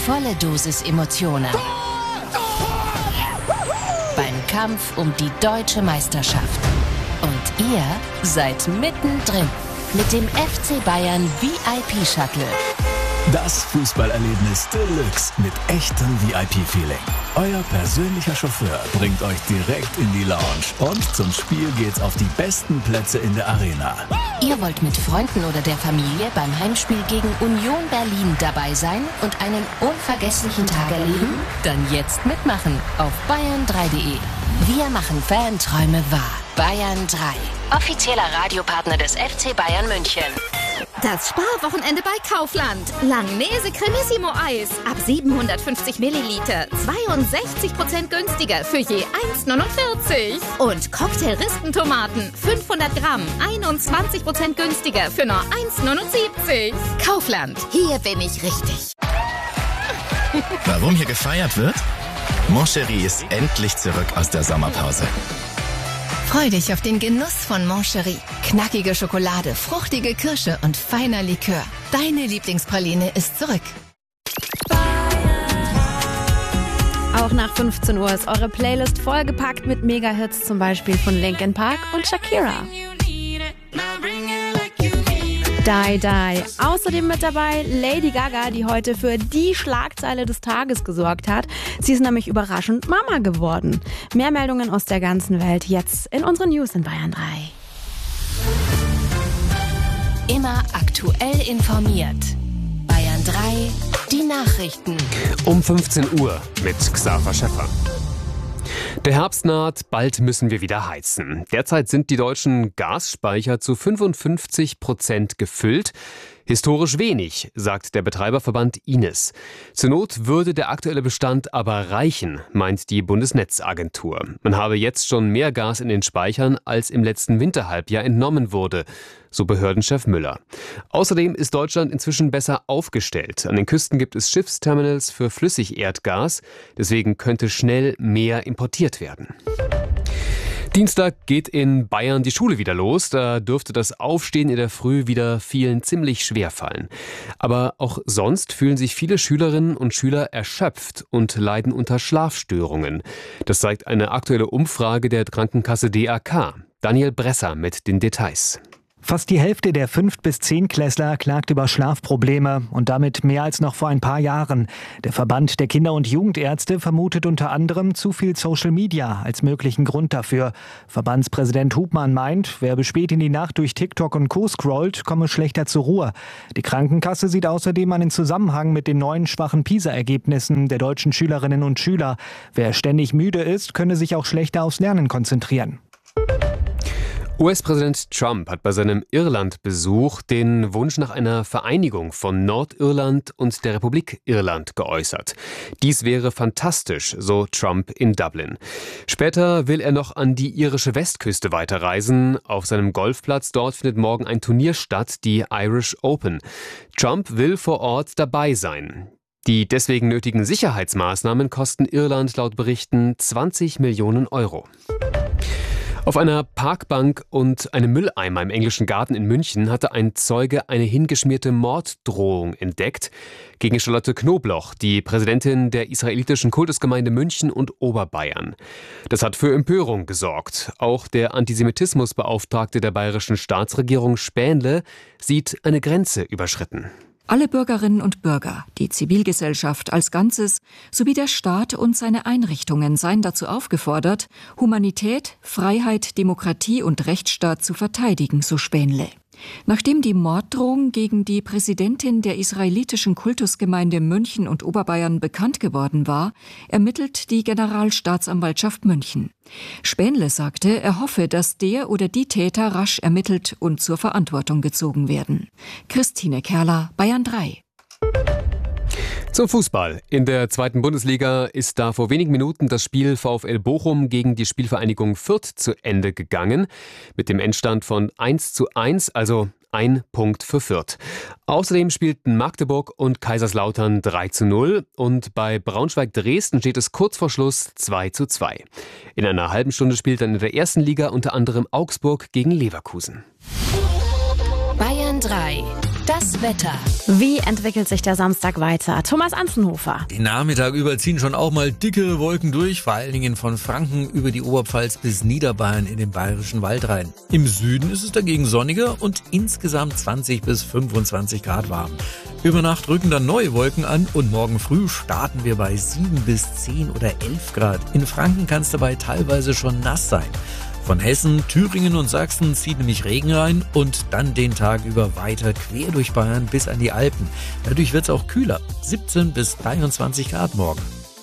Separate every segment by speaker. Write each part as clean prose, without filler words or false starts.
Speaker 1: volle Dosis Emotionen. Beim Kampf um die deutsche Meisterschaft. Und ihr seid mittendrin mit dem FC Bayern VIP-Shuttle.
Speaker 2: Das Fußballerlebnis Deluxe mit echtem VIP-Feeling. Euer persönlicher Chauffeur bringt euch direkt in die Lounge. Und zum Spiel geht's auf die besten Plätze in der Arena.
Speaker 1: Ihr wollt mit Freunden oder der Familie beim Heimspiel gegen Union Berlin dabei sein und einen unvergesslichen Tag erleben? Dann jetzt mitmachen auf bayern3.de. Wir machen Fanträume wahr. Bayern 3. Offizieller Radiopartner des FC Bayern München.
Speaker 3: Das Sparwochenende bei Kaufland. Langnese Cremissimo Eis. Ab 750 Milliliter. 62% günstiger für je 1,49. Und Cocktail-Rispentomaten. 500 Gramm. 21% günstiger für nur 1,79. Kaufland. Hier bin ich richtig.
Speaker 4: Warum hier gefeiert wird? Moncherie ist endlich zurück aus der Sommerpause.
Speaker 5: Freu dich auf den Genuss von Moncherie. Knackige Schokolade, fruchtige Kirsche und feiner Likör. Deine Lieblingspraline ist zurück.
Speaker 6: Auch nach 15 Uhr ist eure Playlist vollgepackt mit Mega-Hits, zum Beispiel von Linkin Park und Shakira. Die, Die. Außerdem mit dabei Lady Gaga, die heute für die Schlagzeile des Tages gesorgt hat. Sie ist nämlich überraschend Mama geworden. Mehr Meldungen aus der ganzen Welt jetzt in unseren News in Bayern 3.
Speaker 1: Immer aktuell informiert. Bayern 3, die Nachrichten.
Speaker 7: Um 15 Uhr mit Xaver Schäffer. Der Herbst naht, bald müssen wir wieder heizen. Derzeit sind die deutschen Gasspeicher zu 55% gefüllt. Historisch wenig, sagt der Betreiberverband Ines. Zur Not würde der aktuelle Bestand aber reichen, meint die Bundesnetzagentur. Man habe jetzt schon mehr Gas in den Speichern, als im letzten Winterhalbjahr entnommen wurde, so Behördenchef Müller. Außerdem ist Deutschland inzwischen besser aufgestellt. An den Küsten gibt es Schiffsterminals für Flüssigerdgas. Deswegen könnte schnell mehr importiert werden. Dienstag geht in Bayern die Schule wieder los. Da dürfte das Aufstehen in der Früh wieder vielen ziemlich schwer fallen. Aber auch sonst fühlen sich viele Schülerinnen und Schüler erschöpft und leiden unter Schlafstörungen. Das zeigt eine aktuelle Umfrage der Krankenkasse DAK. Daniel Bresser mit den Details.
Speaker 8: Fast die Hälfte der 5- bis 10-Klässler klagt über Schlafprobleme und damit mehr als noch vor ein paar Jahren. Der Verband der Kinder- und Jugendärzte vermutet unter anderem zu viel Social Media als möglichen Grund dafür. Verbandspräsident Hubmann meint, wer bis spät in die Nacht durch TikTok und Co. scrollt, komme schlechter zur Ruhe. Die Krankenkasse sieht außerdem einen Zusammenhang mit den neuen schwachen PISA-Ergebnissen der deutschen Schülerinnen und Schüler. Wer ständig müde ist, könne sich auch schlechter aufs Lernen konzentrieren.
Speaker 7: US-Präsident Trump hat bei seinem Irland-Besuch den Wunsch nach einer Vereinigung von Nordirland und der Republik Irland geäußert. Dies wäre fantastisch, so Trump in Dublin. Später will er noch an die irische Westküste weiterreisen. Auf seinem Golfplatz dort findet morgen ein Turnier statt, die Irish Open. Trump will vor Ort dabei sein. Die deswegen nötigen Sicherheitsmaßnahmen kosten Irland laut Berichten 20 Millionen Euro. Auf einer Parkbank und einem Mülleimer im englischen Garten in München hatte ein Zeuge eine hingeschmierte Morddrohung entdeckt gegen Charlotte Knobloch, die Präsidentin der israelitischen Kultusgemeinde München und Oberbayern. Das hat für Empörung gesorgt. Auch der Antisemitismusbeauftragte der bayerischen Staatsregierung Spähnle sieht eine Grenze überschritten.
Speaker 9: Alle Bürgerinnen und Bürger, die Zivilgesellschaft als Ganzes sowie der Staat und seine Einrichtungen seien dazu aufgefordert, Humanität, Freiheit, Demokratie und Rechtsstaat zu verteidigen, so Spähnle. Nachdem die Morddrohung gegen die Präsidentin der israelitischen Kultusgemeinde München und Oberbayern bekannt geworden war, ermittelt die Generalstaatsanwaltschaft München. Spähnle sagte, er hoffe, dass der oder die Täter rasch ermittelt und zur Verantwortung gezogen werden. Christine Kerler, Bayern 3.
Speaker 7: Zum Fußball. In der 2. Bundesliga ist da vor wenigen Minuten das Spiel VfL Bochum gegen die Spielvereinigung Fürth zu Ende gegangen. Mit dem Endstand von 1:1, also ein Punkt für Fürth. Außerdem spielten Magdeburg und Kaiserslautern 3:0 und bei Braunschweig-Dresden steht es kurz vor Schluss 2:2. In einer halben Stunde spielt dann in der 1. Liga unter anderem Augsburg gegen Leverkusen.
Speaker 1: Bayern 3. Das Wetter.
Speaker 6: Wie entwickelt sich der Samstag weiter? Thomas Anzenhofer.
Speaker 10: Den Nachmittag über ziehen schon auch mal dickere Wolken durch, vor allen Dingen von Franken über die Oberpfalz bis Niederbayern in den bayerischen Wald rein. Im Süden ist es dagegen sonniger und insgesamt 20 bis 25 Grad warm. Über Nacht rücken dann neue Wolken an und morgen früh starten wir bei 7 bis 10 oder 11 Grad. In Franken kann es dabei teilweise schon nass sein. Von Hessen, Thüringen und Sachsen zieht nämlich Regen rein und dann den Tag über weiter quer durch Bayern bis an die Alpen. Dadurch wird es auch kühler, 17 bis 23 Grad morgen.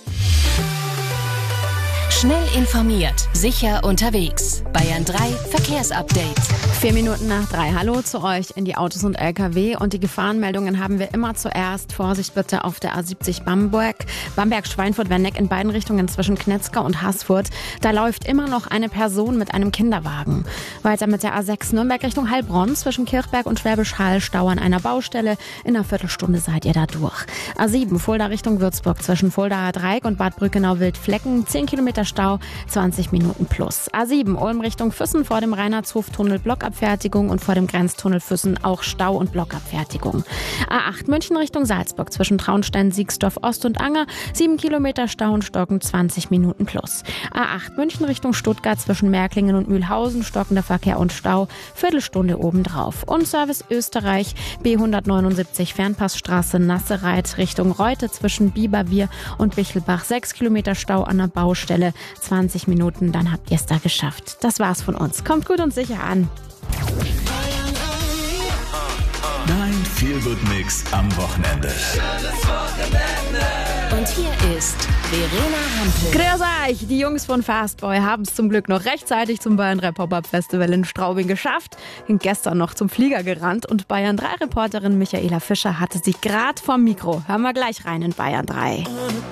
Speaker 1: Schnell informiert, sicher unterwegs. Bayern 3 Verkehrsupdate.
Speaker 6: 4 Minuten nach 3. Hallo zu euch in die Autos und LKW. Und die Gefahrenmeldungen haben wir immer zuerst. Vorsicht bitte auf der A70 Bamberg-Schweinfurt-Werneck in beiden Richtungen zwischen Knetzger und Haßfurt. Da läuft immer noch eine Person mit einem Kinderwagen. Weiter mit der A6 Nürnberg Richtung Heilbronn zwischen Kirchberg und Schwäbisch Hall. Stau an einer Baustelle. In einer Viertelstunde seid ihr da durch. A7 Fulda Richtung Würzburg zwischen Fuldaer Dreieck und Bad Brückenau-Wildflecken. 10 Kilometer Stau, 20 Minuten plus. A7 Ulm Richtung Füssen vor dem Reinhardshof-Tunnel Blockabfertigung und vor dem Grenztunnel Füssen auch Stau und Blockabfertigung. A8 München Richtung Salzburg zwischen Traunstein, Siegsdorf Ost und Anger. 7 Kilometer Stau und Stocken, 20 Minuten plus. A8 München Richtung Stuttgart zwischen Märklingen und Mühlhausen. Stockender Verkehr und Stau, Viertelstunde obendrauf. Und Service Österreich B179 Fernpassstraße Nassereit Richtung Reute zwischen Bieberwier und Bichelbach. 6 Kilometer Stau an der Baustelle. 20 Minuten, dann habt ihr es da geschafft. Das war's von uns. Kommt gut und sicher an.
Speaker 2: Dein Feel-Good-Mix am Wochenende.
Speaker 1: Und hier ist Verena Hampel.
Speaker 6: Grüß euch! Die Jungs von Fastboy haben es zum Glück noch rechtzeitig zum Bayern 3 Pop-Up Festival in Straubing geschafft. Sind gestern noch zum Flieger gerannt und Bayern 3 Reporterin Michaela Fischer hatte sie gerade vom Mikro. Hören wir gleich rein in Bayern 3.